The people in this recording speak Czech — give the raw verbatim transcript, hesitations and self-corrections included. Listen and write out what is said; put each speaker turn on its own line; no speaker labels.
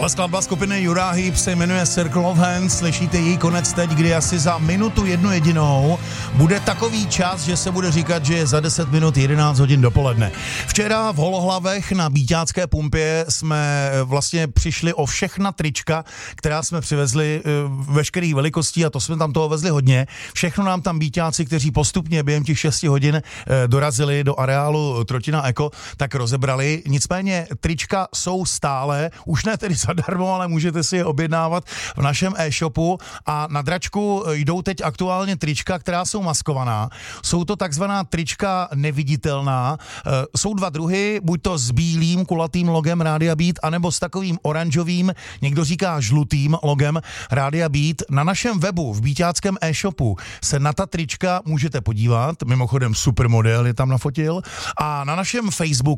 Tahle skladba skupiny Uriah Heep se jmenuje Circle of Hands, slyšíte její konec teď, kdy asi za minutu jednu jedinou bude takový čas, že se bude říkat, že je za deset minut jedenáct hodin dopoledne. Včera v Holohlavech na Bíťácké pumpě jsme vlastně přišli o všechna trička, která jsme přivezli veškerých velikostí a to jsme tam toho vezli hodně. Všechno nám tam Bíťáci, kteří postupně během těch šesti hodin dorazili do areálu Trotina Eko, tak rozebrali. Nicméně trička jsou stále, už ne tedy zadarmo, ale můžete si je objednávat v našem e-shopu a na dračku jdou teď aktuálně trička, která jsou maskovaná. Jsou to takzvaná trička neviditelná. Jsou dva druhy, buď to s bílým kulatým logem Rádia Beat, anebo s takovým oranžovým, někdo říká žlutým logem Rádia Beat. Na našem webu v bíťáckém e-shopu se na ta trička můžete podívat, mimochodem super model je tam nafotil, a na našem Facebooku